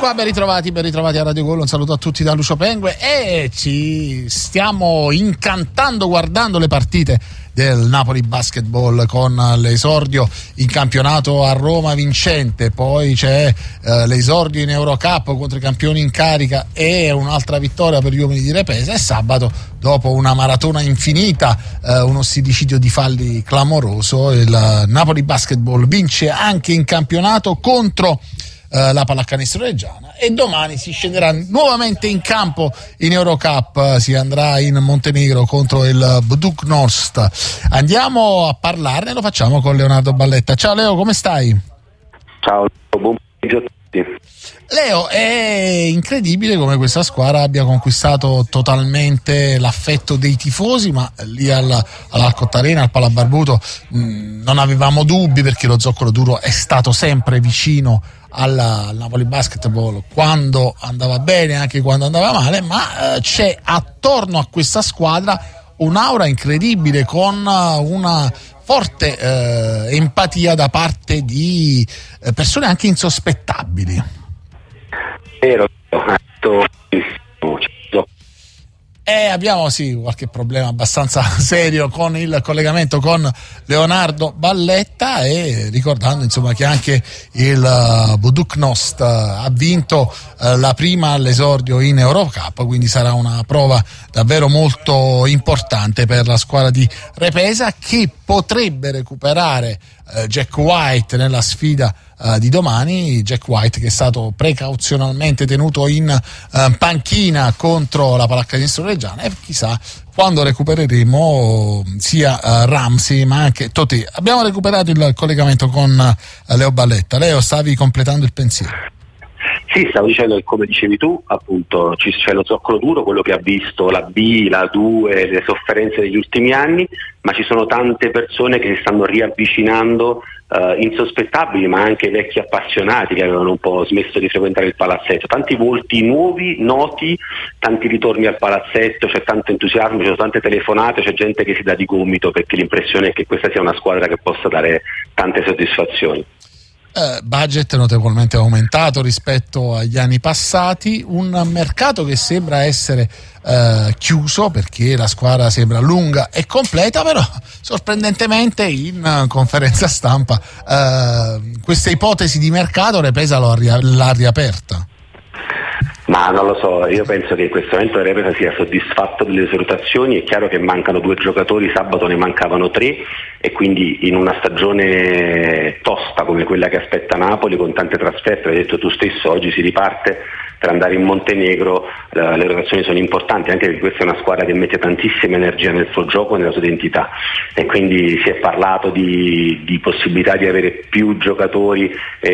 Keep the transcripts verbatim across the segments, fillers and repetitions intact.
qua, ben ritrovati, ben ritrovati a Radio Gol. Un saluto a tutti da Lucio Pengue e ci stiamo incantando guardando le partite del Napoli Basketball con l'esordio in campionato a Roma vincente, poi c'è eh, l'esordio in Eurocup contro i campioni in carica e un'altra vittoria per gli uomini di Repesa, e sabato, dopo una maratona infinita, eh, uno stillicidio di falli clamoroso, il Napoli Basketball vince anche in campionato contro la pallacanestro reggiana, e domani si scenderà nuovamente in campo in Eurocup, si andrà in Montenegro contro il Budućnost. Andiamo a parlarne, lo facciamo con Leonardo Balletta. Ciao Leo, come stai? Ciao, buon pomeriggio a tutti. Leo, è incredibile come questa squadra abbia conquistato totalmente l'affetto dei tifosi, ma lì alla, all'Alcott Arena, al Palabarbuto, mh, non avevamo dubbi, perché lo zoccolo duro è stato sempre vicino alla, al Napoli Basketball quando andava bene, anche quando andava male, ma eh, c'è attorno a questa squadra un'aura incredibile, con una forte eh, empatia da parte di eh, persone anche insospettabili. Vero, E abbiamo sì qualche problema abbastanza serio con il collegamento con Leonardo Balletta, e ricordando insomma che anche il uh, Budućnost uh, ha vinto uh, la prima all'esordio in Eurocup, quindi sarà una prova davvero molto importante per la squadra di Repesa, che potrebbe recuperare uh, Jack White nella sfida uh, di domani. Jack White che è stato precauzionalmente tenuto in uh, panchina contro la pallacanestro reggiana, e chissà quando recupereremo sia uh, Ramsey ma anche Toti. Abbiamo recuperato il collegamento con uh, Leo Balletta. Leo, stavi completando il pensiero. Sì, stavo dicendo che, come dicevi tu, appunto c'è lo zoccolo duro, quello che ha visto la B, la due, le sofferenze degli ultimi anni, ma ci sono tante persone che si stanno riavvicinando, Uh, insospettabili, ma anche vecchi appassionati che avevano un po' smesso di frequentare il palazzetto, tanti volti nuovi, noti, tanti ritorni al palazzetto, c'è tanto entusiasmo, ci sono tante telefonate, c'è gente che si dà di gomito, perché l'impressione è che questa sia una squadra che possa dare tante soddisfazioni. Eh, budget notevolmente aumentato rispetto agli anni passati, un mercato che sembra essere eh, chiuso, perché la squadra sembra lunga e completa, però sorprendentemente in uh, conferenza stampa uh, questa ipotesi di mercato Repesa l'ha, ri- l'ha riaperta. Ma non lo so, io penso che in questo momento il Repesa sia soddisfatto delle sue rotazioni. È chiaro che mancano due giocatori, sabato ne mancavano tre, e quindi in una stagione tosta come quella che aspetta Napoli, con tante trasferte, hai detto tu stesso, oggi si riparte per andare in Montenegro, le rotazioni sono importanti, anche perché questa è una squadra che mette tantissima energia nel suo gioco e nella sua identità, e quindi si è parlato di, di possibilità di avere più giocatori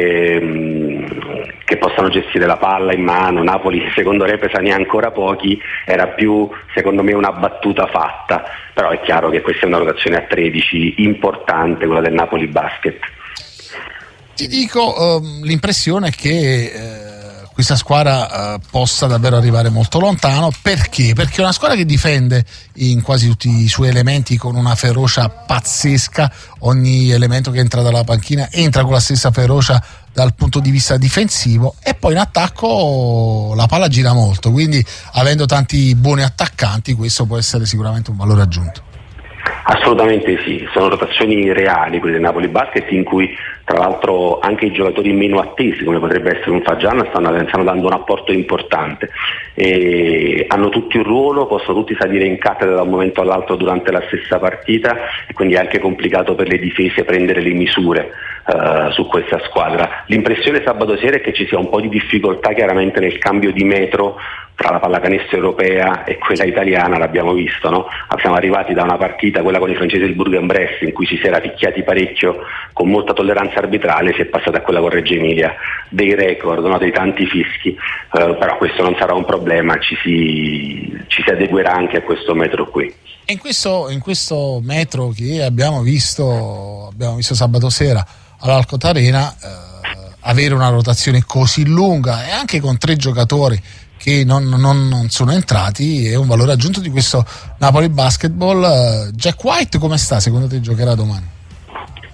ehm, che possano gestire la palla in mano. Napoli, secondo Repesa, ne ha ancora pochi, era più secondo me una battuta fatta, però è chiaro che questa è una rotazione a tredici importante, quella del Napoli Basket. Ti dico, um, l'impressione è che eh... questa squadra uh, possa davvero arrivare molto lontano. Perché? Perché è una squadra che difende in quasi tutti i suoi elementi con una ferocia pazzesca. Ogni elemento che entra dalla panchina entra con la stessa ferocia dal punto di vista difensivo, e poi in attacco la palla gira molto, quindi avendo tanti buoni attaccanti questo può essere sicuramente un valore aggiunto. Assolutamente sì, sono rotazioni reali quelle del Napoli Basket, in cui tra l'altro anche i giocatori meno attesi, come potrebbe essere un Fagiano, stanno, stanno dando un apporto importante, e hanno tutti un ruolo, possono tutti salire in cattedra da un momento all'altro durante la stessa partita, e quindi è anche complicato per le difese prendere le misure uh, su questa squadra. L'impressione sabato sera è che ci sia un po' di difficoltà chiaramente nel cambio di metro tra la pallacanestro europea e quella italiana, l'abbiamo visto, no? Siamo arrivati da una partita, quella con i francesi del Bourg-en-Bresse, in cui ci si era picchiati parecchio con molta tolleranza arbitrale, si è passata a quella con Reggio Emilia, dei record, no? Dei tanti fischi, uh, però questo non sarà un problema, ci si, ci si adeguerà anche a questo metro qui. E in questo, in questo metro che abbiamo visto, abbiamo visto sabato sera all'Alcott Arena, eh, avere una rotazione così lunga e anche con tre giocatori che non, non, non sono entrati è un valore aggiunto di questo Napoli Basketball. Jack White come sta? Secondo te giocherà domani?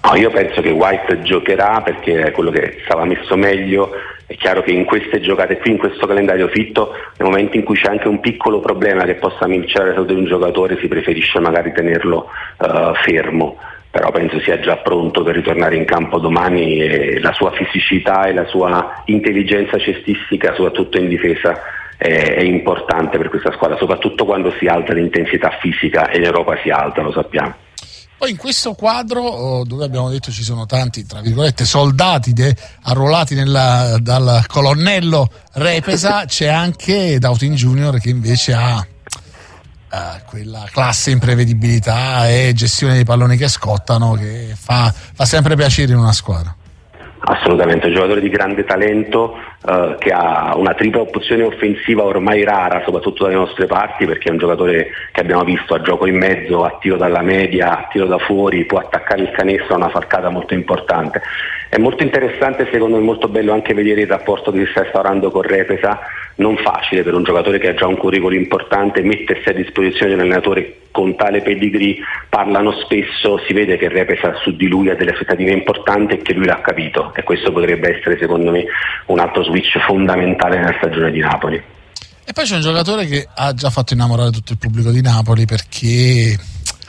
No, io penso che White giocherà perché è quello che stava messo meglio. È chiaro che in queste giocate qui, in questo calendario fitto, nel momento in cui c'è anche un piccolo problema che possa minacciare la salute di un giocatore, si preferisce magari tenerlo uh, fermo, però penso sia già pronto per ritornare in campo domani, e la sua fisicità e la sua intelligenza cestistica, soprattutto in difesa, è, è importante per questa squadra, soprattutto quando si alza l'intensità fisica, e in Europa si alza, lo sappiamo. Poi in questo quadro, dove abbiamo detto ci sono tanti, tra virgolette, soldati de, arruolati nella, dal colonnello Repesa, c'è anche Dautin Junior che invece ha uh, quella classe imprevedibilità e gestione dei palloni che scottano che fa, fa sempre piacere in una squadra. Assolutamente, un giocatore di grande talento, eh, che ha una tripla opzione offensiva ormai rara, soprattutto dalle nostre parti, perché è un giocatore che abbiamo visto a gioco in mezzo, a tiro dalla media, a tiro da fuori, può attaccare il canestro, ha una falcata molto importante. È molto interessante, secondo me molto bello anche vedere il rapporto che si sta instaurando con Repesa, non facile per un giocatore che ha già un curriculum importante, mettersi a disposizione di un allenatore con tale pedigree. Parlano spesso, si vede che Repesa su di lui ha delle aspettative importanti e che lui l'ha capito, e questo potrebbe essere secondo me un altro switch fondamentale nella stagione di Napoli. E poi c'è un giocatore che ha già fatto innamorare tutto il pubblico di Napoli, perché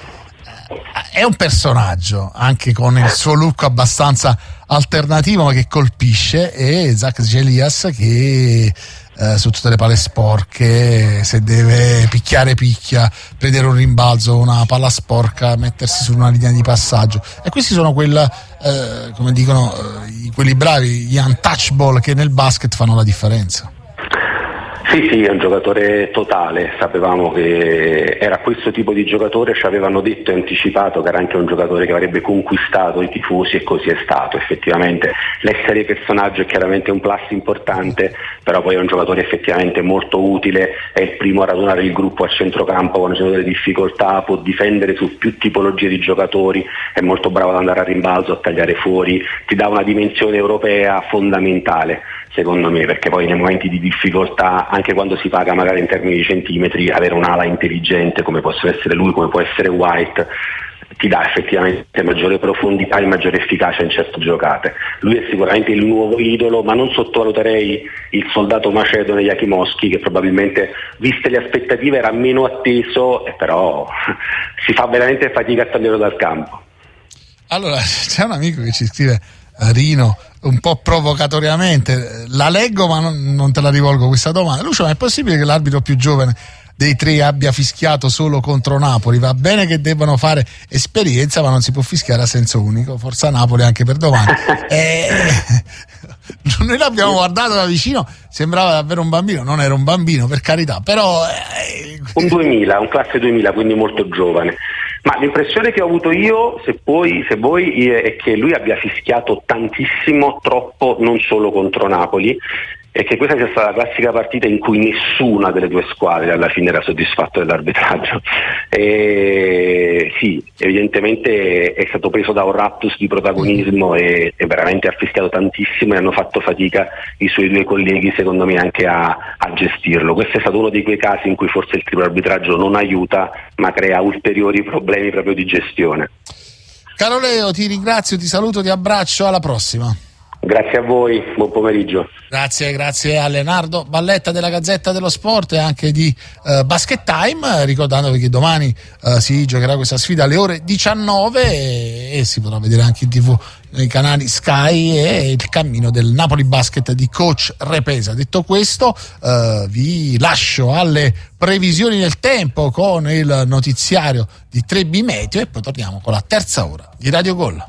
è un personaggio anche con il suo look abbastanza alternativo ma che colpisce, e Zach Gelias che eh, su tutte le palle sporche, se deve picchiare picchia, prendere un rimbalzo, una palla sporca, mettersi su una linea di passaggio, e questi sono quella, eh, come dicono eh, quelli bravi, gli untouchable che nel basket fanno la differenza. Sì, sì, è un giocatore totale, sapevamo che era questo tipo di giocatore, ci avevano detto e anticipato che era anche un giocatore che avrebbe conquistato i tifosi, e così è stato effettivamente. L'essere personaggio è chiaramente un plus importante, però poi è un giocatore effettivamente molto utile, è il primo a radunare il gruppo a centrocampo quando ci sono delle difficoltà, può difendere su più tipologie di giocatori, è molto bravo ad andare a rimbalzo, a tagliare fuori, ti dà una dimensione europea fondamentale secondo me, perché poi nei momenti di difficoltà, anche quando si paga magari in termini di centimetri, avere un'ala intelligente come possono essere lui, come può essere White, ti dà effettivamente maggiore profondità e maggiore efficacia in certe giocate. Lui è sicuramente il nuovo idolo, ma non sottovaluterei il soldato macedone Jakimowski, che probabilmente, viste le aspettative, era meno atteso, e però si fa veramente fatica a toglierlo dal campo. Allora, c'è un amico che ci scrive, Rino, un po' provocatoriamente, la leggo ma non, non te la rivolgo questa domanda. Lucio, ma è possibile che l'arbitro più giovane dei tre abbia fischiato solo contro Napoli? Va bene che debbano fare esperienza, ma non si può fischiare a senso unico. Forza Napoli anche per domani. eh, noi l'abbiamo guardato da vicino, sembrava davvero un bambino, non era un bambino per carità, però eh, un duemila, un classe duemila, quindi molto giovane. Ma l'impressione che ho avuto io, se poi, se voi, è che lui abbia fischiato tantissimo, troppo, non solo contro Napoli, e che questa sia stata la classica partita in cui nessuna delle due squadre alla fine era soddisfatto dell'arbitraggio. E sì, evidentemente è stato preso da un raptus di protagonismo e, e veramente ha fischiato tantissimo, e hanno fatto fatica i suoi due colleghi, secondo me, anche a, a gestirlo. Questo è stato uno di quei casi in cui forse il triplo arbitraggio non aiuta, ma crea ulteriori problemi proprio di gestione. Caro Leo, ti ringrazio, ti saluto, ti abbraccio, alla prossima. Grazie a voi, buon pomeriggio. Grazie, grazie a Leonardo Balletta della Gazzetta dello Sport e anche di uh, Basket Time, ricordandovi che domani uh, si giocherà questa sfida alle ore diciannove e, e si potrà vedere anche in tv nei canali Sky, e il cammino del Napoli Basket di coach Repesa. Detto questo, uh, vi lascio alle previsioni del tempo con il notiziario di tre B Meteo, e poi torniamo con la terza ora di Radio Gol.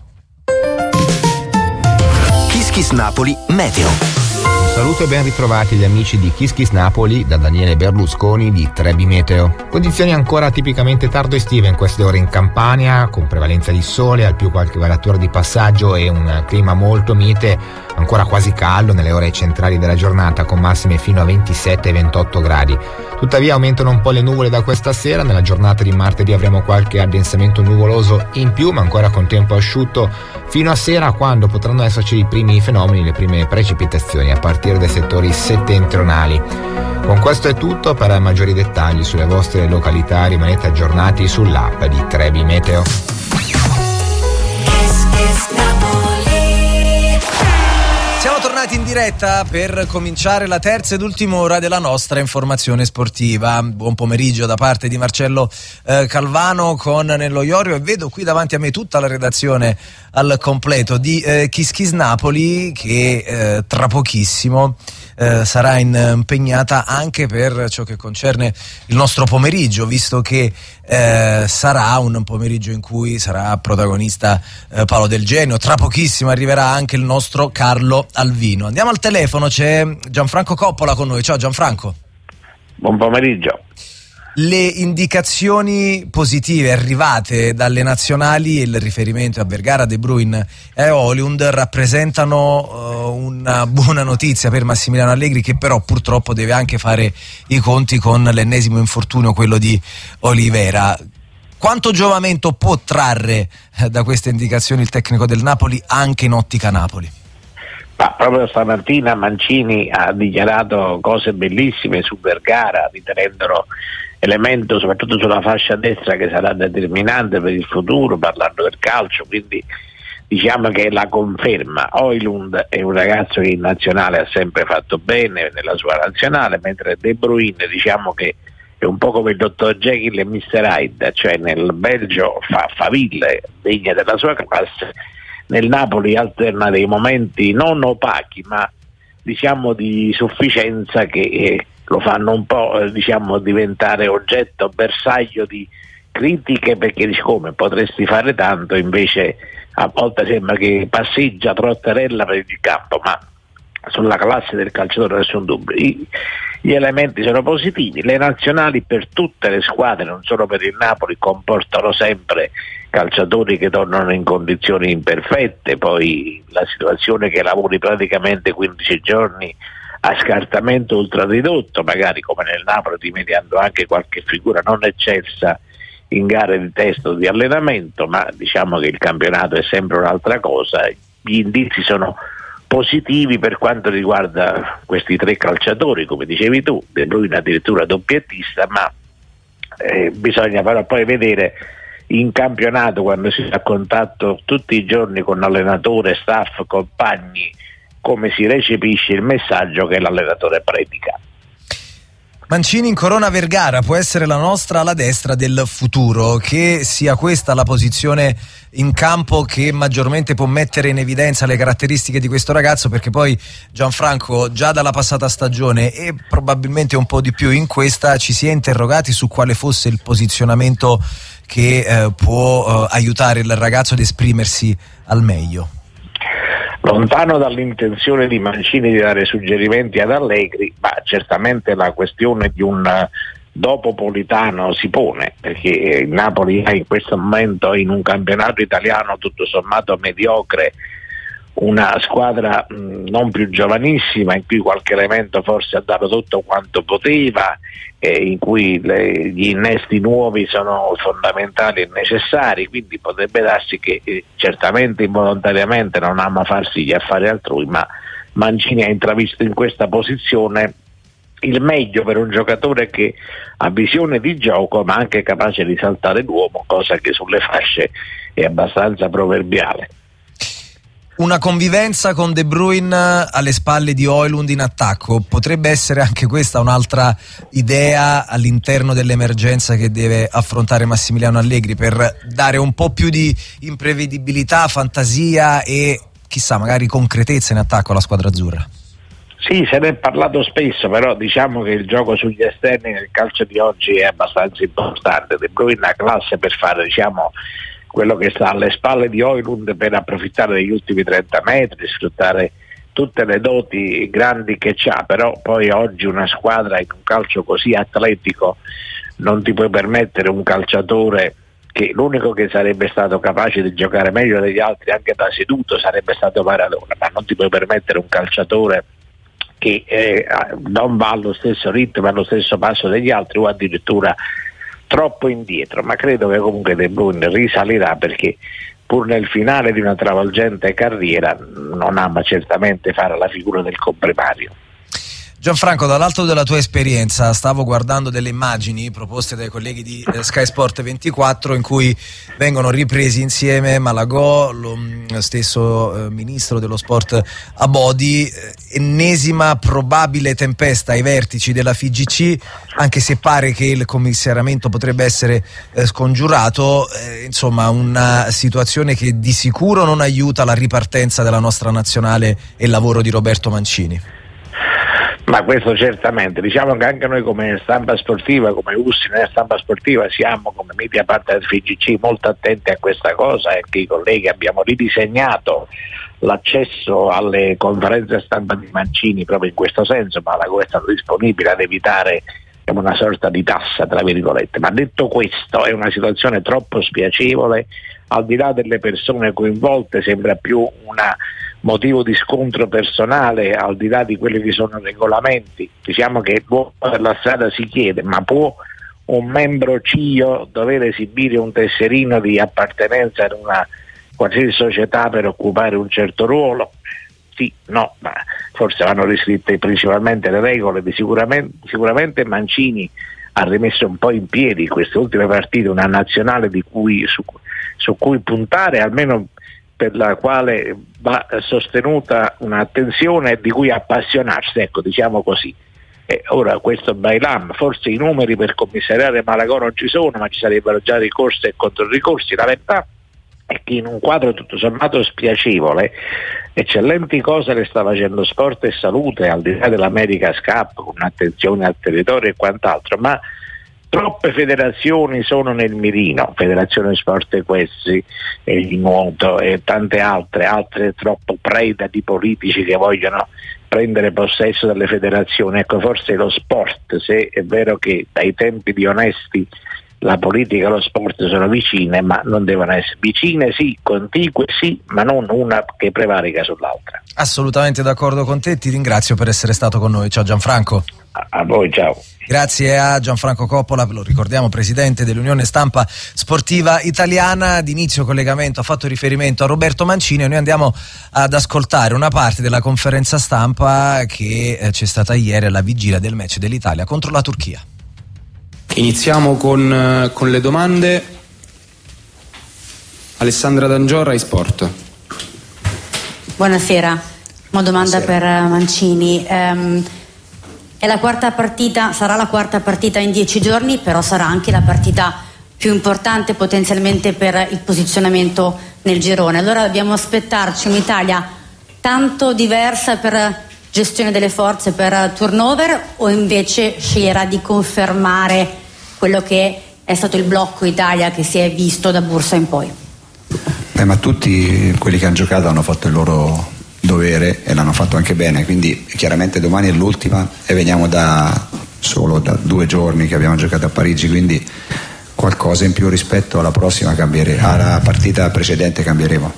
Kiss Kiss Napoli Meteo. Un saluto e ben ritrovati gli amici di Kiss Kiss Napoli da Daniele Berlusconi di tre B Meteo. Condizioni ancora tipicamente tardo estive in queste ore in Campania, con prevalenza di sole, al più qualche variatore di passaggio e un clima molto mite, ancora quasi caldo nelle ore centrali della giornata, con massime fino a ventisette ventotto gradi. Tuttavia aumentano un po' le nuvole da questa sera. Nella giornata di martedì avremo qualche addensamento nuvoloso in più, ma ancora con tempo asciutto fino a sera, quando potranno esserci i primi fenomeni, le prime precipitazioni a partire dai settori settentrionali. Con questo è tutto. Per maggiori dettagli sulle vostre località rimanete aggiornati sull'app di tre B Meteo. Siamo tornati in diretta per cominciare la terza ed ultima ora della nostra informazione sportiva. Buon pomeriggio da parte di Marcello eh, Calvano con Nello Iorio, e vedo qui davanti a me tutta la redazione al completo di eh, Kiss Kiss Napoli, che eh, tra pochissimo eh, sarà in, impegnata anche per ciò che concerne il nostro pomeriggio, visto che eh, sarà un pomeriggio in cui sarà protagonista eh, Paolo Del Genio. Tra pochissimo arriverà anche il nostro Carlo Alvino. Andiamo al telefono, c'è Gianfranco Coppola con noi. Ciao Gianfranco. Buon pomeriggio. Le indicazioni positive arrivate dalle nazionali, il riferimento a Vergara, De Bruyne e Højlund, rappresentano uh, una buona notizia per Massimiliano Allegri, che però purtroppo deve anche fare i conti con l'ennesimo infortunio, quello di Olivera. Quanto giovamento può trarre eh, da queste indicazioni il tecnico del Napoli anche in ottica Napoli? Ma proprio stamattina Mancini ha dichiarato cose bellissime su Vergara, ritenendolo elemento soprattutto sulla fascia destra che sarà determinante per il futuro, parlando del calcio, quindi diciamo che la conferma. Højlund è un ragazzo che in nazionale ha sempre fatto bene nella sua nazionale, mentre De Bruyne diciamo che è un po' come il dottor Jekyll e mister Hyde, cioè nel Belgio fa faville degne della sua classe, nel Napoli alterna dei momenti non opachi ma diciamo di sufficienza che eh, lo fanno un po' eh, diciamo diventare oggetto, bersaglio di critiche, perché dice come potresti fare tanto, invece a volte sembra che passeggia trotterella per il campo, ma sulla classe del calciatore nessun dubbio. I, gli elementi sono positivi, le nazionali per tutte le squadre, non solo per il Napoli, comportano sempre calciatori che tornano in condizioni imperfette, poi la situazione che lavori praticamente quindici giorni a scartamento ultra ridotto, magari come nel Napoli rimediando anche qualche figura non eccelsa in gare di test o di allenamento, ma diciamo che il campionato è sempre un'altra cosa. Gli indizi sono positivi per quanto riguarda questi tre calciatori, come dicevi tu, De Bruyne addirittura doppiettista, ma eh, bisogna però poi vedere in campionato, quando si è a contatto tutti i giorni con allenatore, staff, compagni, come si recepisce il messaggio che l'allenatore predica. Mancini incorona Vergara, può essere la nostra ala destra del futuro. Che sia questa la posizione in campo che maggiormente può mettere in evidenza le caratteristiche di questo ragazzo, perché poi Gianfranco già dalla passata stagione e probabilmente un po' di più in questa ci si è interrogati su quale fosse il posizionamento che eh, può eh, aiutare il ragazzo ad esprimersi al meglio. Lontano dall'intenzione di Mancini di dare suggerimenti ad Allegri, ma certamente la questione di un dopo Politano si pone, perché il Napoli ha in questo momento in un campionato italiano tutto sommato mediocre una squadra mh, non più giovanissima, in cui qualche elemento forse ha dato tutto quanto poteva, eh, in cui le, gli innesti nuovi sono fondamentali e necessari, quindi potrebbe darsi che eh, certamente involontariamente non ama farsi gli affari altrui, ma Mancini ha intravisto in questa posizione il meglio per un giocatore che ha visione di gioco ma anche capace di saltare l'uomo, cosa che sulle fasce è abbastanza proverbiale. Una convivenza con De Bruyne alle spalle di Højlund in attacco potrebbe essere anche questa un'altra idea all'interno dell'emergenza che deve affrontare Massimiliano Allegri, per dare un po' più di imprevedibilità, fantasia e chissà magari concretezza in attacco alla squadra azzurra. Sì, se ne è parlato spesso, però diciamo che il gioco sugli esterni nel calcio di oggi è abbastanza importante. De Bruyne ha classe per fare, diciamo, quello che sta alle spalle di Højlund, per approfittare degli ultimi trenta metri, sfruttare tutte le doti grandi che c'ha, però poi oggi una squadra in un calcio così atletico non ti puoi permettere un calciatore che l'unico che sarebbe stato capace di giocare meglio degli altri anche da seduto sarebbe stato Maradona, ma non ti puoi permettere un calciatore che eh, non va allo stesso ritmo, allo stesso passo degli altri, o addirittura troppo indietro. Ma credo che comunque De Bruyne risalirà, perché pur nel finale di una travolgente carriera non ama certamente fare la figura del comprimario. Gianfranco, dall'alto della tua esperienza stavo guardando delle immagini proposte dai colleghi di eh, Sky Sport ventiquattro in cui vengono ripresi insieme Malagò, lo mh, stesso eh, ministro dello sport Abodi, eh, ennesima probabile tempesta ai vertici della F I G C, anche se pare che il commissariamento potrebbe essere eh, scongiurato, eh, insomma una situazione che di sicuro non aiuta la ripartenza della nostra nazionale e il lavoro di Roberto Mancini. Ma questo certamente, diciamo che anche noi come stampa sportiva, come U S I nella stampa sportiva, siamo come media parte del F I G C molto attenti a questa cosa, e che i colleghi abbiamo ridisegnato l'accesso alle conferenze stampa di Mancini proprio in questo senso, ma la è stato disponibile ad evitare una sorta di tassa, tra virgolette. Ma detto questo, è una situazione troppo spiacevole, al di là delle persone coinvolte sembra più una motivo di scontro personale, al di là di quelli che sono regolamenti. Diciamo che l'uomo per la strada si chiede: ma può un membro C I O dover esibire un tesserino di appartenenza ad una qualsiasi società per occupare un certo ruolo? Sì, no, ma forse vanno riscritte principalmente le regole. Di sicuramente, sicuramente Mancini ha rimesso un po' in piedi queste ultime partite una nazionale di cui, su, su cui puntare, almeno per la quale va sostenuta un'attenzione e di cui appassionarsi, ecco, diciamo così. E ora questo Bailam, forse i numeri per commissariare Malagò non ci sono, ma ci sarebbero già ricorsi e controricorsi. La verità è che in un quadro tutto sommato spiacevole, eccellenti cose le sta facendo Sport e Salute, al di là dell'America's Cup, con attenzione al territorio e quant'altro, ma troppe federazioni sono nel mirino, Federazione Sport Equestri, e il nuoto e tante altre, altre troppo preda di politici che vogliono prendere possesso delle federazioni. Ecco, forse lo sport, se è vero che dai tempi di Onesti la politica e lo sport sono vicine, ma non devono essere vicine, sì, contigue sì, ma non una che prevarica sull'altra. Assolutamente d'accordo con te, ti ringrazio per essere stato con noi. Ciao Gianfranco. A, a voi, ciao. Grazie a Gianfranco Coppola, lo ricordiamo, presidente dell'Unione Stampa Sportiva Italiana. D'inizio collegamento ha fatto riferimento a Roberto Mancini e noi andiamo ad ascoltare una parte della conferenza stampa che eh, c'è stata ieri alla vigilia del match dell'Italia contro la Turchia. Iniziamo con, con le domande. Alessandra D'Angiò, Sport. Buonasera, una domanda Buonasera. per Mancini. Um, è la quarta partita, sarà la quarta partita in dieci giorni, però sarà anche la partita più importante potenzialmente per il posizionamento nel girone. Allora dobbiamo aspettarci un'Italia tanto diversa per gestione delle forze, per turnover, o invece sceglierà di confermare quello che è stato il blocco Italia che si è visto da Bursa in poi? Eh, ma tutti quelli che hanno giocato hanno fatto il loro dovere e l'hanno fatto anche bene, quindi chiaramente domani è l'ultima e veniamo da solo da due giorni che abbiamo giocato a Parigi, quindi qualcosa in più rispetto alla prossima cambiere, alla partita precedente cambieremo.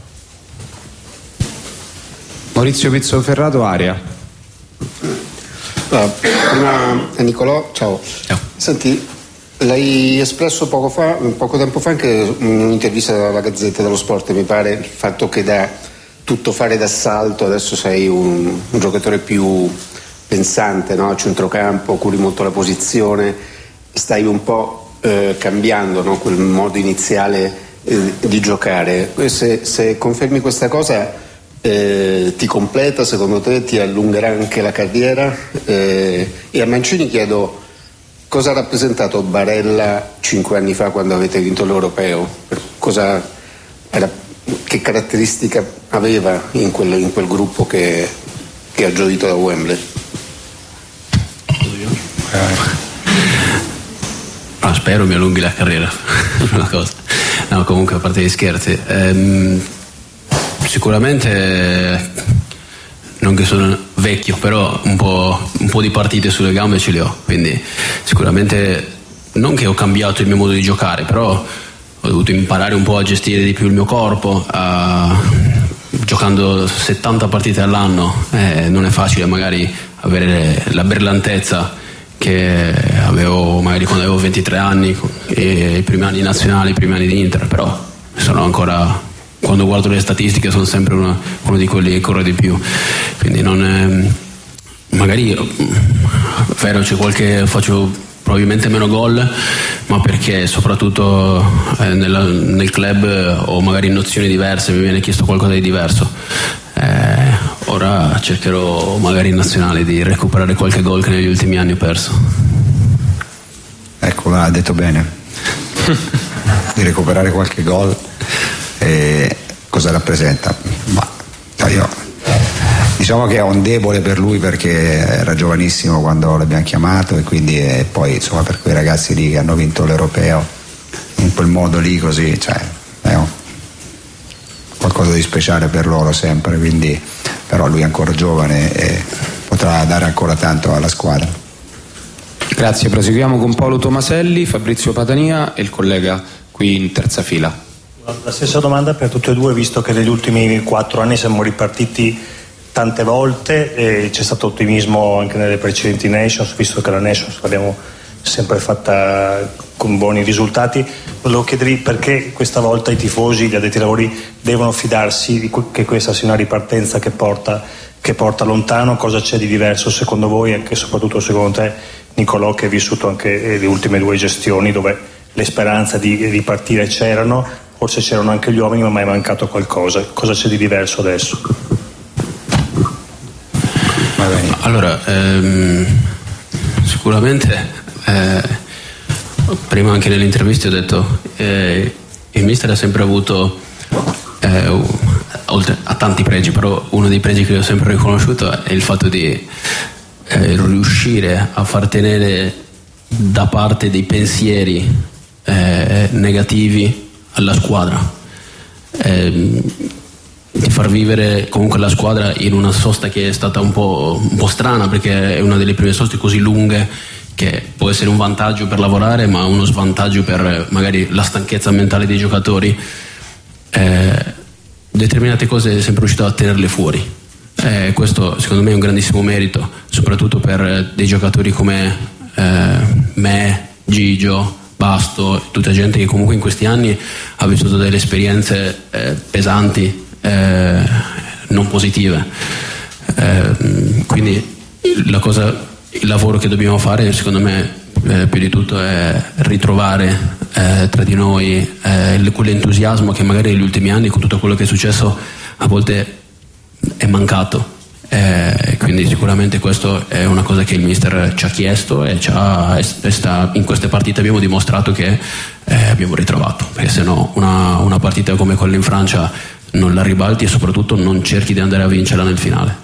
Maurizio Pizzoferrato, Aria. Allora, prima Nicolò, ciao. ciao. Senti, l'hai espresso poco fa, poco tempo fa anche in un'intervista alla Gazzetta dello Sport, mi pare, il fatto che da tutto fare d'assalto adesso sei un, un giocatore più pensante, no? A centrocampo, curi molto la posizione, stai un po' eh, cambiando, no? Quel modo iniziale eh, di giocare. Se, se confermi questa cosa, eh, ti completa, secondo te ti allungherà anche la carriera? Eh, e a Mancini chiedo cosa ha rappresentato Barella cinque anni fa quando avete vinto l'Europeo? Cosa era, che caratteristica aveva in quel, in quel gruppo che, che ha gioito da Wembley? Ah, spero mi allunghi la carriera. Una cosa. No, comunque, a parte gli scherzi, ehm, sicuramente, non che sono vecchio, però un po', un po' di partite sulle gambe ce le ho, quindi sicuramente non che ho cambiato il mio modo di giocare, però ho dovuto imparare un po' a gestire di più il mio corpo, a, giocando settanta partite all'anno, eh, non è facile magari avere la brillantezza che avevo magari quando avevo ventitré anni, e i primi anni nazionali, i primi anni di Inter, però sono ancora, quando guardo le statistiche sono sempre una, uno di quelli che corre di più, quindi non è, magari magari vero c'è qualche faccio probabilmente meno gol, ma perché soprattutto eh, nella, nel club ho magari nozioni diverse, mi viene chiesto qualcosa di diverso. Eh, ora cercherò magari in nazionale di recuperare qualche gol che negli ultimi anni ho perso. Ecco, l'ha detto bene. Di recuperare qualche gol. E cosa rappresenta? Ma io diciamo che ho un debole per lui perché era giovanissimo quando l'abbiamo chiamato, e quindi e poi insomma per quei ragazzi lì che hanno vinto l'Europeo in quel modo lì così, cioè è un, qualcosa di speciale per loro sempre, quindi però lui è ancora giovane e potrà dare ancora tanto alla squadra. Grazie, proseguiamo con Paolo Tomaselli, Fabrizio Padania e il collega qui in terza fila. La stessa domanda per tutti e due, visto che negli ultimi quattro anni siamo ripartiti tante volte e c'è stato ottimismo anche nelle precedenti Nations, visto che la Nations l'abbiamo sempre fatta con buoni risultati. Volevo chiedervi perché questa volta i tifosi, gli addetti ai lavori devono fidarsi di che questa sia una ripartenza che porta, che porta lontano. Cosa c'è di diverso secondo voi, e anche soprattutto secondo te Nicolò, che hai vissuto anche le ultime due gestioni dove le speranze di ripartire c'erano, forse c'erano anche gli uomini, ma mai mancato qualcosa. Cosa c'è di diverso adesso? Allora, ehm, sicuramente eh, prima anche nelle interviste ho detto eh, il mister ha sempre avuto eh, oltre a tanti pregi, però uno dei pregi che ho sempre riconosciuto è il fatto di eh, riuscire a far tenere da parte dei pensieri eh, negativi alla squadra, eh, di far vivere comunque la squadra in una sosta che è stata un po', un po' strana, perché è una delle prime soste così lunghe che può essere un vantaggio per lavorare ma uno svantaggio per magari la stanchezza mentale dei giocatori. Eh, determinate cose è sempre riuscito a tenerle fuori, eh, questo secondo me è un grandissimo merito, soprattutto per dei giocatori come eh, me, Gigio, Basto, tutta gente che comunque in questi anni ha vissuto delle esperienze eh, pesanti, eh, non positive, eh, quindi la cosa, il lavoro che dobbiamo fare secondo me eh, più di tutto è ritrovare eh, tra di noi eh, quell'entusiasmo che magari negli ultimi anni con tutto quello che è successo a volte è mancato. Eh, quindi sicuramente questo è una cosa che il mister ci ha chiesto e, ci ha, e sta, in queste partite abbiamo dimostrato che eh, abbiamo ritrovato, perché se no una, una partita come quella in Francia non la ribalti e soprattutto non cerchi di andare a vincerla nel finale.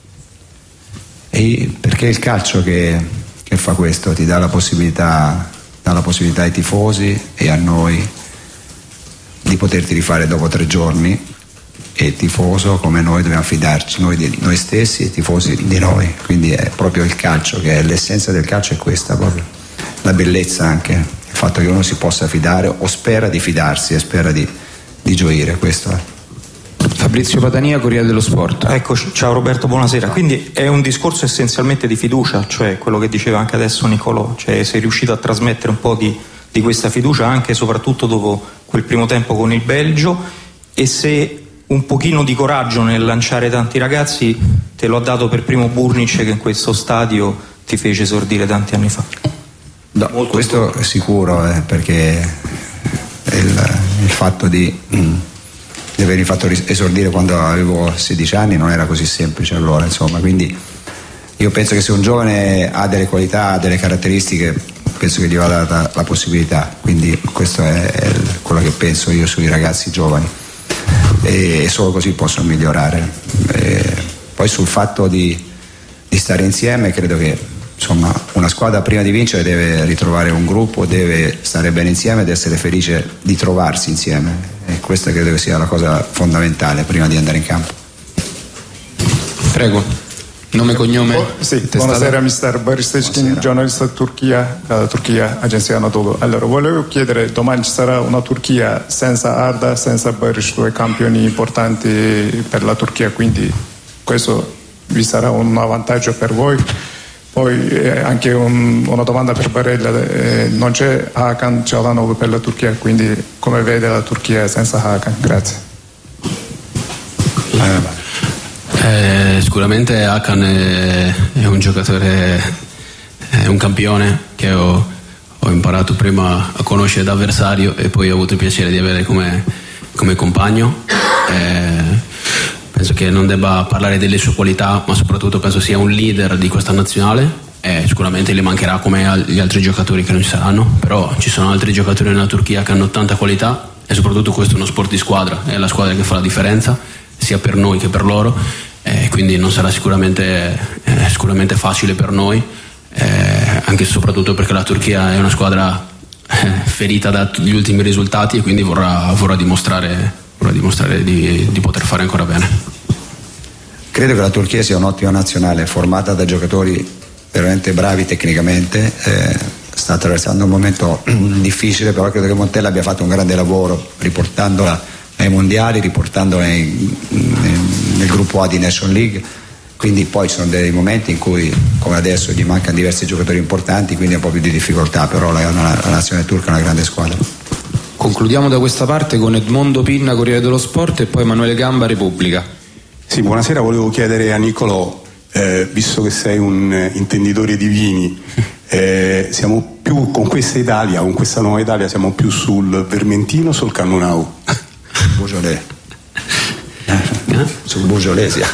E perché è il calcio che, che fa questo, ti dà la possibilità, dà la possibilità ai tifosi e a noi di poterti rifare dopo tre giorni. E il tifoso come noi dobbiamo fidarci noi di noi stessi e i tifosi di noi, quindi è proprio il calcio che è l'essenza del calcio, è questa proprio la bellezza, anche il fatto che uno si possa fidare o spera di fidarsi e spera di, di gioire, questo è. Fabrizio Padania, Corriere dello Sport. Eccoci, ciao Roberto, buonasera. Quindi è un discorso essenzialmente di fiducia, cioè quello che diceva anche adesso Nicolò, cioè sei riuscito a trasmettere un po' di, di questa fiducia anche e soprattutto dopo quel primo tempo con il Belgio, e se un pochino di coraggio nel lanciare tanti ragazzi te lo ha dato per primo Burnic, che in questo stadio ti fece esordire tanti anni fa. No, questo è sicuro, eh, perché il, il fatto di, mm, di avermi fatto esordire quando avevo sedici anni non era così semplice allora, insomma, quindi io penso che se un giovane ha delle qualità, ha delle caratteristiche, penso che gli va data la possibilità, quindi questo è, è quello che penso io sui ragazzi giovani. E solo così possono migliorare. E poi sul fatto di, di stare insieme, credo che insomma una squadra prima di vincere deve ritrovare un gruppo, deve stare bene insieme ed essere felice di trovarsi insieme, e questa credo che sia la cosa fondamentale prima di andare in campo. Prego. Nome e cognome? Oh, sì, buonasera mister Boris Teckin, giornalista di Turchia, uh, Turchia, Agenzia Anadolu. Allora, volevo chiedere, domani ci sarà una Turchia senza Arda, senza Boris, due campioni importanti per la Turchia, quindi questo vi sarà un vantaggio per voi. Poi eh, anche un, una domanda per Barella, eh, non c'è Hakan Çalhanoğlu per la Turchia, quindi come vede la Turchia senza Hakan? Grazie. Eh, sicuramente Hakan è, è un giocatore, è un campione che ho, ho imparato prima a conoscere da avversario e poi ho avuto il piacere di avere come, come compagno. Eh, penso che non debba parlare delle sue qualità, ma soprattutto penso sia un leader di questa nazionale. Eh, sicuramente le mancherà come agli altri giocatori che non ci saranno, però ci sono altri giocatori nella Turchia che hanno tanta qualità e soprattutto questo è uno sport di squadra, è la squadra che fa la differenza sia per noi che per loro, eh, quindi non sarà sicuramente, eh, sicuramente facile per noi, eh, anche e soprattutto perché la Turchia è una squadra eh, ferita dagli ultimi risultati e quindi vorrà, vorrà dimostrare, vorrà dimostrare di, di poter fare ancora bene. Credo che la Turchia sia un'ottima nazionale formata da giocatori veramente bravi tecnicamente, eh, sta attraversando un momento difficile, però credo che Montella abbia fatto un grande lavoro riportandola ai mondiali, riportandola in, in, nel gruppo A di Nation League, quindi poi ci sono dei momenti in cui come adesso gli mancano diversi giocatori importanti, quindi un po' più di difficoltà, però la, la, la nazione turca è una grande squadra. Concludiamo da questa parte con Edmondo Pinna, Corriere dello Sport, e poi Emanuele Gamba, Repubblica. Sì, buonasera, volevo chiedere a Nicolò, Eh, visto che sei un eh, intenditore di vini, eh, siamo più con questa Italia, con questa nuova Italia, siamo più sul Vermentino o sul Cannonau? Beaujolais. Eh? Sul Beaujolais, sì.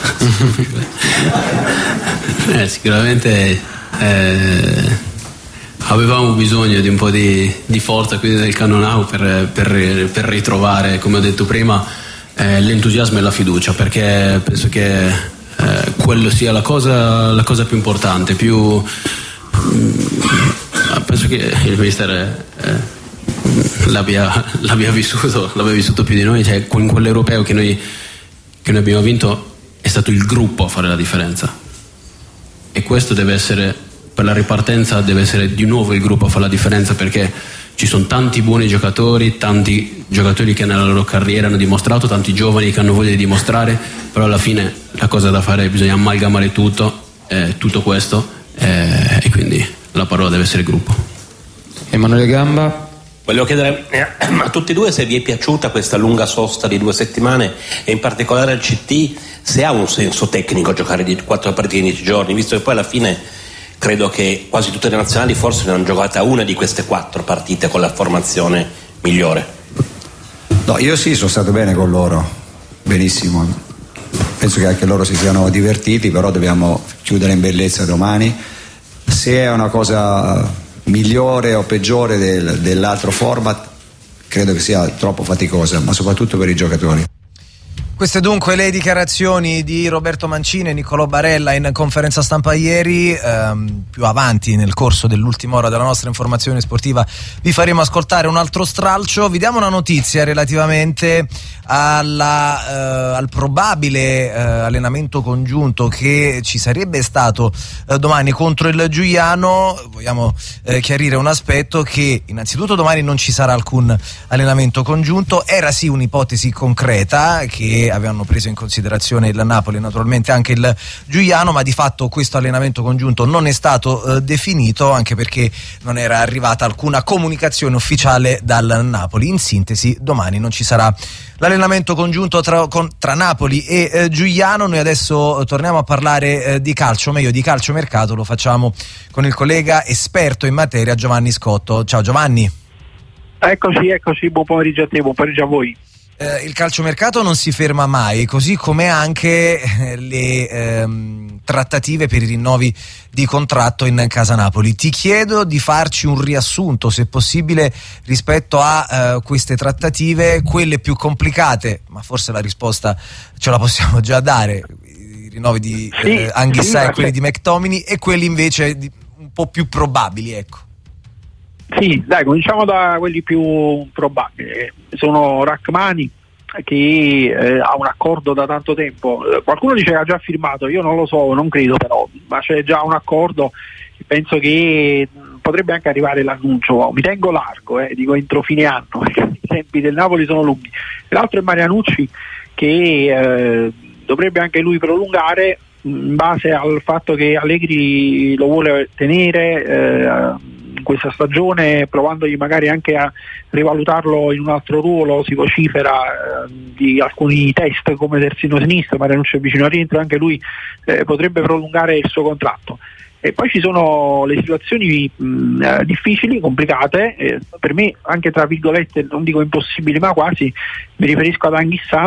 eh, sicuramente eh, avevamo bisogno di un po' di, di forza qui del Cannonau per, per, per ritrovare, come ho detto prima, eh, l'entusiasmo e la fiducia, perché penso che Eh, quello sia la cosa, la cosa più importante, più mh, penso che il mister eh, l'abbia, l'abbia vissuto l'abbia vissuto più di noi, cioè con quell'europeo che noi, che noi abbiamo vinto è stato il gruppo a fare la differenza, e questo deve essere, per la ripartenza deve essere di nuovo il gruppo a fare la differenza, perché ci sono tanti buoni giocatori, tanti giocatori che nella loro carriera hanno dimostrato, tanti giovani che hanno voglia di dimostrare, però alla fine la cosa da fare è bisogna amalgamare tutto, eh, tutto questo, eh, e quindi la parola deve essere il gruppo. Emanuele Gamba. Volevo chiedere a tutti e due se vi è piaciuta questa lunga sosta di due settimane e in particolare al C T se ha un senso tecnico giocare di quattro partite in dieci giorni, visto che poi alla fine credo che quasi tutte le nazionali forse ne hanno giocata una di queste quattro partite con la formazione migliore. No, io sì, sono stato bene con loro, benissimo. Penso che anche loro si siano divertiti, però dobbiamo chiudere in bellezza domani. Se è una cosa migliore o peggiore del, dell'altro format, credo che sia troppo faticosa, ma soprattutto per i giocatori. Queste dunque le dichiarazioni di Roberto Mancini e Nicolò Barella in conferenza stampa ieri. Ehm, più avanti nel corso dell'ultima ora della nostra informazione sportiva vi faremo ascoltare un altro stralcio. Vi diamo una notizia relativamente alla, eh, al probabile eh, allenamento congiunto che ci sarebbe stato eh, domani contro il Giuliano. Vogliamo eh, chiarire un aspetto: che innanzitutto domani non ci sarà alcun allenamento congiunto. Era sì un'ipotesi concreta che avevano preso in considerazione il Napoli e naturalmente anche il Giuliano, ma di fatto questo allenamento congiunto non è stato eh, definito, anche perché non era arrivata alcuna comunicazione ufficiale dal Napoli. In sintesi, domani non ci sarà l'allenamento congiunto tra, con, tra Napoli e eh, Giuliano. Noi adesso eh, torniamo a parlare eh, di calcio, meglio di calciomercato. Lo facciamo con il collega esperto in materia Giovanni Scotto. Ciao Giovanni. Eccoci, eccoci, buon pomeriggio a te, buon pomeriggio a voi. Eh, il calciomercato non si ferma mai, così come anche eh, le ehm, trattative per i rinnovi di contratto in casa Napoli. Ti chiedo di farci un riassunto, se possibile, rispetto a eh, queste trattative, quelle più complicate, ma forse la risposta ce la possiamo già dare, i rinnovi di sì, eh, Anghissà sì, e quelli di McTominay, e quelli invece di, un po' più probabili, ecco. Sì, dai, cominciamo da quelli più probabili. Sono Rachmani, che eh, ha un accordo da tanto tempo. Qualcuno dice che ha già firmato, io non lo so, non credo però, ma c'è già un accordo. Penso che potrebbe anche arrivare l'annuncio. Mi tengo largo, eh, dico entro fine anno, perché i tempi del Napoli sono lunghi. L'altro è Marianucci, che eh, dovrebbe anche lui prolungare in base al fatto che Allegri lo vuole tenere. Eh, questa stagione, provandogli magari anche a rivalutarlo in un altro ruolo. Si vocifera eh, di alcuni test come terzino sinistro, Marianucci è vicino al rientro, anche lui eh, potrebbe prolungare il suo contratto. E poi ci sono le situazioni mh, eh, difficili, complicate, eh, per me anche tra virgolette, non dico impossibili ma quasi, mi riferisco ad Anghissà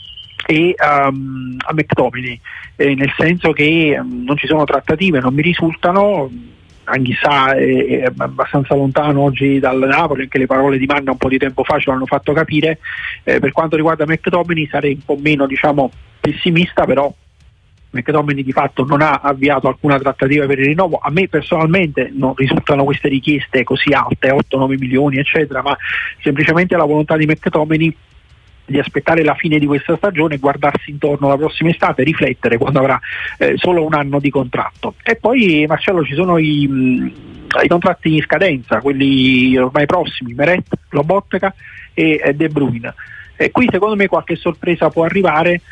e um, a McTominay, eh, nel senso che um, non ci sono trattative, non mi risultano. Anghissà è, è abbastanza lontano oggi dal Napoli, anche le parole di Manna un po' di tempo fa ce l'hanno fatto capire. Eh, per quanto riguarda McTominay sarei un po' meno, diciamo, pessimista, però McTominay di fatto non ha avviato alcuna trattativa per il rinnovo. A me personalmente non risultano queste richieste così alte, otto nove milioni eccetera, ma semplicemente la volontà di McTominay di aspettare la fine di questa stagione, guardarsi intorno la prossima estate, riflettere quando avrà eh, solo un anno di contratto. E poi, Marcello, ci sono i, mh, i contratti in scadenza, quelli ormai prossimi, Meret, Lobotka e eh, De Bruyne. E qui secondo me qualche sorpresa può arrivare.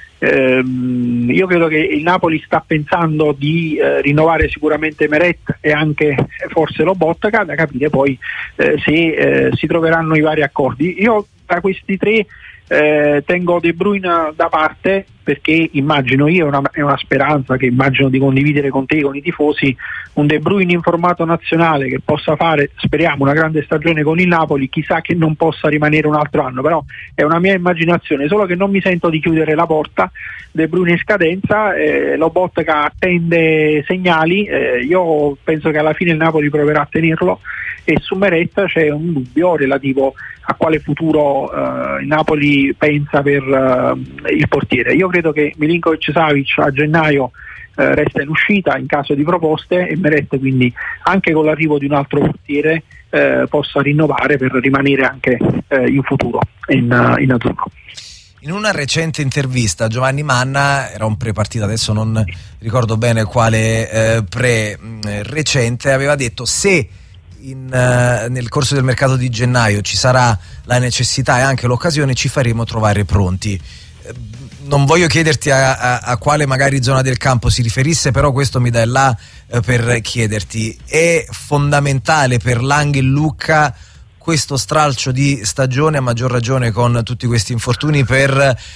Ehm, io credo che il Napoli sta pensando di eh, rinnovare sicuramente Meret e anche forse Lobotka, da capire poi eh, se eh, si troveranno i vari accordi. Io tra questi tre Eh, tengo De Bruyne da parte, perché immagino io, è una, è una speranza che immagino di condividere con te, con i tifosi, un De Bruyne in formato nazionale che possa fare, speriamo, una grande stagione con il Napoli, chissà che non possa rimanere un altro anno, però è una mia immaginazione, solo che non mi sento di chiudere la porta. De Bruyne in scadenza, eh, Lobotka attende segnali, eh, io penso che alla fine il Napoli proverà a tenerlo, e su Meret c'è un dubbio relativo a quale futuro uh, il Napoli pensa per uh, il portiere. Io credo che Milinkovic-Savic a gennaio uh, resta in uscita in caso di proposte, e Meret quindi anche con l'arrivo di un altro portiere uh, possa rinnovare per rimanere anche uh, in futuro in, uh, in azzurro. In una recente intervista Giovanni Manna, era un pre-partita, adesso non ricordo bene quale eh, pre-recente, aveva detto: se In, uh, nel corso del mercato di gennaio ci sarà la necessità e anche l'occasione, ci faremo trovare pronti. Eh, non voglio chiederti a, a, a quale magari zona del campo si riferisse, però questo mi dà il là eh, per chiederti: è fondamentale per Lang e Lucca questo stralcio di stagione, a maggior ragione con tutti questi infortuni, per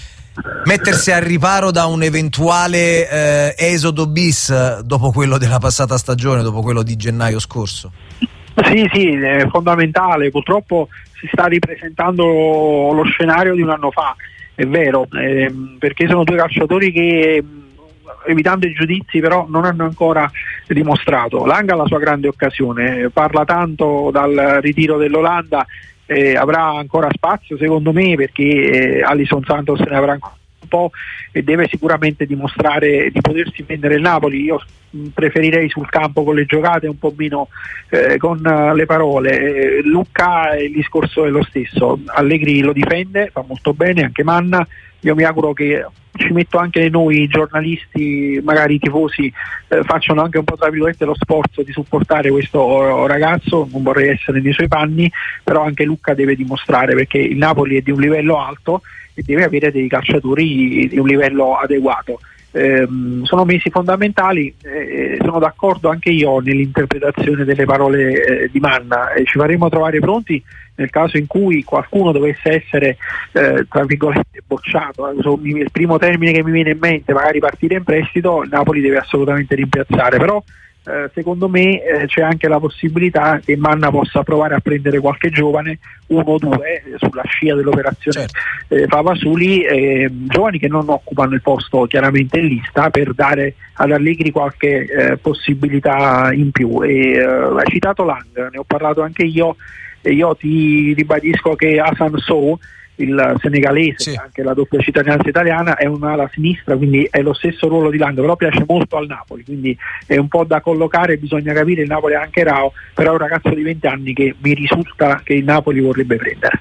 mettersi al riparo da un eventuale eh, esodo bis dopo quello della passata stagione, dopo quello di gennaio scorso? Sì, sì, è fondamentale. Purtroppo si sta ripresentando lo scenario di un anno fa, è vero, ehm, perché sono due calciatori che, evitando i giudizi, però non hanno ancora dimostrato. Lang ha la sua grande occasione, parla tanto dal ritiro dell'Olanda, eh, avrà ancora spazio secondo me, perché eh, Alisson Santos ne avrà ancora un po' e deve sicuramente dimostrare di potersi prendere il Napoli. Io preferirei sul campo con le giocate, un po' meno eh, con uh, le parole. eh, Lucca, il discorso è lo stesso, Allegri lo difende, fa molto bene, anche Manna. Io mi auguro che ci metto anche noi giornalisti, magari i tifosi, eh, facciano anche un po' tra virgolette lo sforzo di supportare questo ragazzo. Non vorrei essere nei suoi panni, però anche Lucca deve dimostrare, perché il Napoli è di un livello alto e deve avere dei calciatori di un livello adeguato. Eh, sono mesi fondamentali, eh, sono d'accordo anche io nell'interpretazione delle parole eh, di Manna, e ci faremo trovare pronti nel caso in cui qualcuno dovesse essere eh, tra virgolette bocciato. Il primo termine che mi viene in mente, magari partire in prestito, il Napoli deve assolutamente rimpiazzare, però eh, secondo me eh, c'è anche la possibilità che Manna possa provare a prendere qualche giovane, uno o due, eh, sulla scia dell'operazione certo. eh, Favasuli, eh, giovani che non occupano il posto chiaramente in lista, per dare ad Allegri qualche eh, possibilità in più. E, eh, hai citato Lang, ne ho parlato anche io, e io ti ribadisco che Hassan Sow, il senegalese, sì, anche la doppia cittadinanza italiana, è un'ala sinistra, quindi è lo stesso ruolo di Lang, però piace molto al Napoli, quindi è un po' da collocare. Bisogna capire, il Napoli ha anche Rao, però è un ragazzo di venti anni che mi risulta che il Napoli vorrebbe prendere.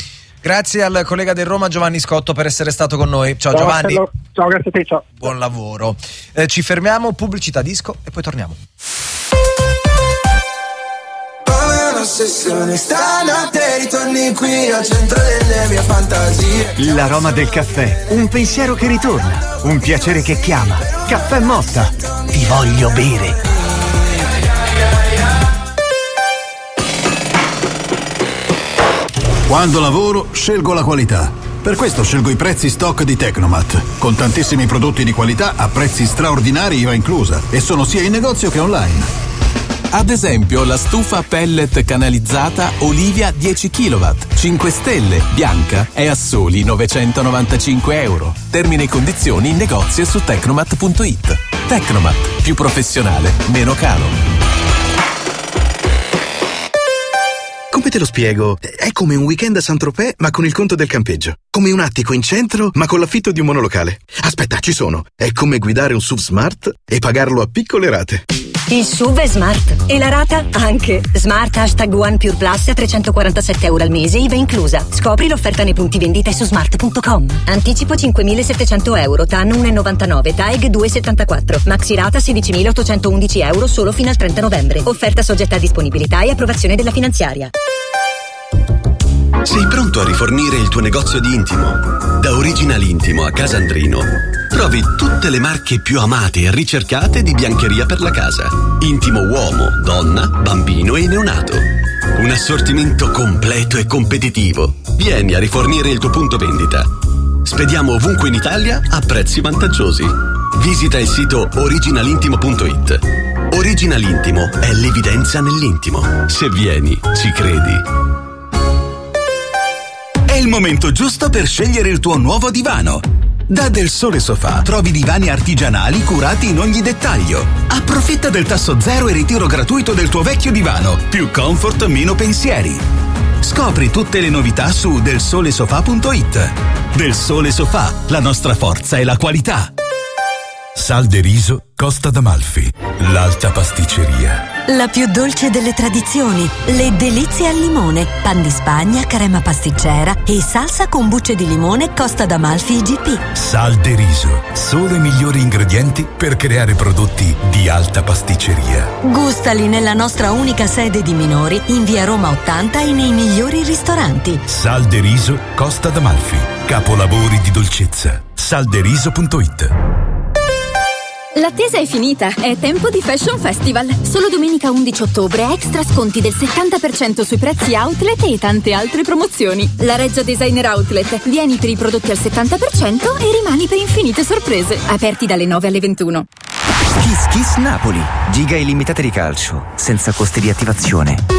Grazie al collega del Roma Giovanni Scotto per essere stato con noi. Ciao, ciao Giovanni. Ciao, ciao, grazie a te, ciao. Buon lavoro. Eh, ci fermiamo, pubblicità, disco e poi torniamo. Ossessione, stanotte ritorni qui al centro delle mie fantasie. L'aroma del caffè, un pensiero che ritorna, un piacere che chiama. Caffè Motta, ti voglio bere. Quando lavoro, scelgo la qualità. Per questo scelgo i prezzi stock di Tecnomat, con tantissimi prodotti di qualità a prezzi straordinari I V A inclusa, e sono sia in negozio che online. Ad esempio la stufa pellet canalizzata Olivia dieci chilowatt, cinque stelle, bianca, è a soli novecentonovantacinque euro. Termini e condizioni in negozio su tecnomat punto it. Tecnomat, più professionale, meno caro. Come te lo spiego? È come un weekend a Saint-Tropez ma con il conto del campeggio. Come un attico in centro ma con l'affitto di un monolocale. Aspetta, ci sono. È come guidare un S U V Smart e pagarlo a piccole rate. Il S U V è smart e la rata anche. Smart hashtag One Pure Plus a trecentoquarantasette euro al mese, I V A inclusa. Scopri l'offerta nei punti vendita su smart punto com. Anticipo cinquemilasettecento euro, T A N uno virgola novantanove, T A E G due virgola settantaquattro. Maxi rata sedicimilaottocentoundici euro solo fino al trenta novembre. Offerta soggetta a disponibilità e approvazione della finanziaria. Sei pronto a rifornire il tuo negozio di intimo? Da Original Intimo a Casandrino trovi tutte le marche più amate e ricercate di biancheria per la casa. Intimo uomo, donna, bambino e neonato. Un assortimento completo e competitivo. Vieni a rifornire il tuo punto vendita. Spediamo ovunque in Italia a prezzi vantaggiosi. Visita il sito original intimo punto it. Original Intimo è l'evidenza nell'intimo. Se vieni, ci credi. È il momento giusto per scegliere il tuo nuovo divano. Da Del Sole Sofà trovi divani artigianali curati in ogni dettaglio. Approfitta del tasso zero e ritiro gratuito del tuo vecchio divano. Più comfort, meno pensieri. Scopri tutte le novità su del sole sofà punto it. Del Sole Sofà, la nostra forza è la qualità. Sal de Riso, Costa d'Amalfi, l'alta pasticceria. La più dolce delle tradizioni, le delizie al limone, pan di Spagna, crema pasticcera e salsa con bucce di limone Costa d'Amalfi I G P. Sal de Riso, solo i migliori ingredienti per creare prodotti di alta pasticceria. Gustali nella nostra unica sede di Minori, in via Roma ottanta e nei migliori ristoranti. Sal de Riso, Costa d'Amalfi, capolavori di dolcezza. sal de riso punto it. L'attesa è finita, è tempo di Fashion Festival. Solo domenica undici ottobre, extra sconti del settanta per cento sui prezzi outlet e tante altre promozioni. La Reggio Designer Outlet. Vieni per i prodotti al settanta per cento e rimani per infinite sorprese. Aperti dalle nove alle ventuno. Kiss Kiss Napoli. Giga illimitate di calcio, senza costi di attivazione.